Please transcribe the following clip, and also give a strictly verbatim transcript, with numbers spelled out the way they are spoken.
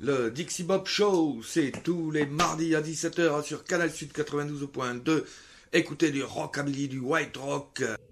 Le Dixie Bob Show, c'est tous les mardis à dix-sept heures sur Canal Sud quatre-vingt-douze point deux. Écoutez du rockabilly, du white rock.